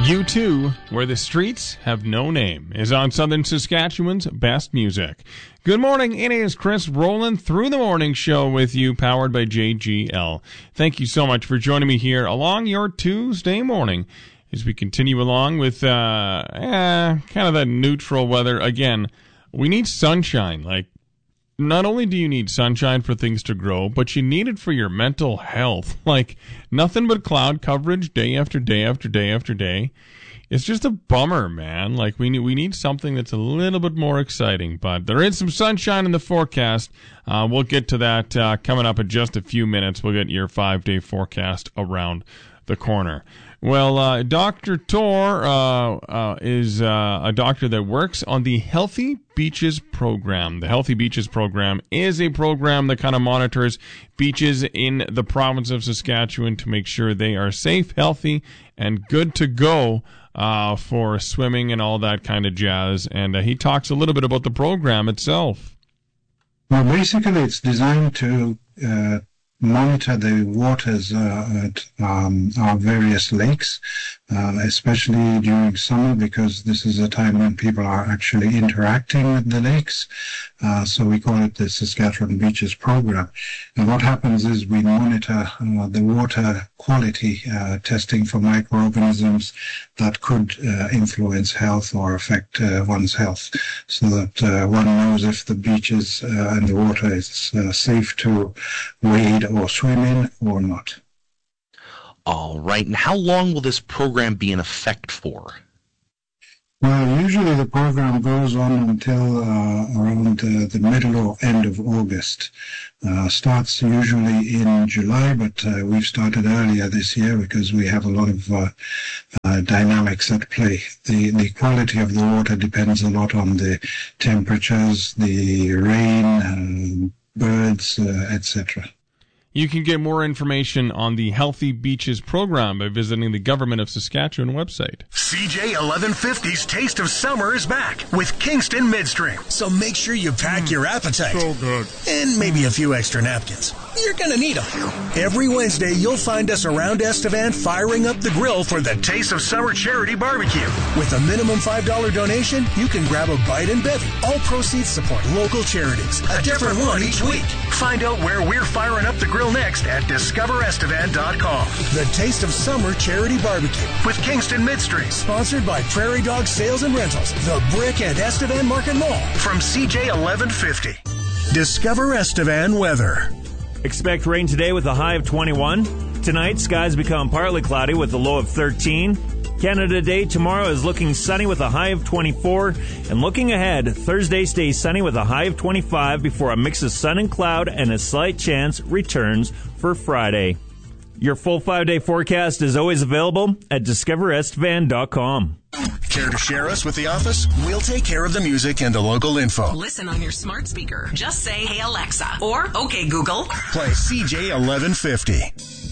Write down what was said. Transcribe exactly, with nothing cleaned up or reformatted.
U two, Where the Streets Have No Name, is on Southern Saskatchewan's best music. Good morning, it is Chris rolling through the morning show with you, powered by J G L. Thank you so much for joining me here along your Tuesday morning as we continue along with uh, eh, kind of the neutral weather. Again, we need sunshine. Like, not only do you need sunshine for things to grow, but you need it for your mental health. Like, nothing but cloud coverage day after day after day after day. It's just a bummer, man. Like, we need, we need something that's a little bit more exciting. But there is some sunshine in the forecast. Uh, we'll get to that uh, coming up in just a few minutes. We'll get your five-day forecast around the corner. Well, uh, Doctor Tor uh, uh, is uh, a doctor that works on the Healthy Beaches program. The Healthy Beaches program is a program that kind of monitors beaches in the province of Saskatchewan to make sure they are safe, healthy, and good to go uh, for swimming and all that kind of jazz. And uh, he talks a little bit about the program itself. Well, basically, it's designed to uh monitor the waters uh, at um, our various lakes, uh, especially during summer, because this is a time when people are actually interacting with the lakes. Uh, so we call it the Saskatchewan Beaches Program. And what happens is we monitor uh, the water quality, uh, testing for microorganisms that could uh, influence health or affect uh, one's health, so that uh, one knows if the beaches uh, and the water is uh, safe to wade or swim in or not. All right. And how long will this program be in effect for? Well, usually the program goes on until uh, around uh, the middle or end of August. Uh, starts usually in July, but uh, we've started earlier this year because we have a lot of uh, uh, dynamics at play. The, the quality of the water depends a lot on the temperatures, the rain, uh, birds, uh, et cetera. You can get more information on the Healthy Beaches program by visiting the Government of Saskatchewan website. C J eleven fifty's Taste of Summer is back with Kingston Midstream. So make sure you pack mm, your appetite. So good. And maybe a few extra napkins. You're going to need them. Every Wednesday, you'll find us around Estevan firing up the grill for the Taste of Summer Charity Barbecue. With a minimum five dollars donation, you can grab a bite and bevy. All proceeds support local charities. A different one each week. Find out where we're firing up the grill next at discover estevan dot com. The Taste of Summer Charity Barbecue with Kingston Midstream. Sponsored by Prairie Dog Sales and Rentals, the Brick and Estevan Market Mall. From C J eleven fifty. Discover Estevan Weather. Expect rain today with a high of twenty-one. Tonight, skies become partly cloudy with a low of thirteen. Canada Day tomorrow is looking sunny with a high of twenty-four. And looking ahead, Thursday stays sunny with a high of twenty-five before a mix of sun and cloud and a slight chance returns for Friday. Your full five-day forecast is always available at discover estevan dot com. Care to share us with the office? We'll take care of the music and the local info. Listen on your smart speaker. Just say, "Hey Alexa," or "Okay Google." Play C J eleven fifty.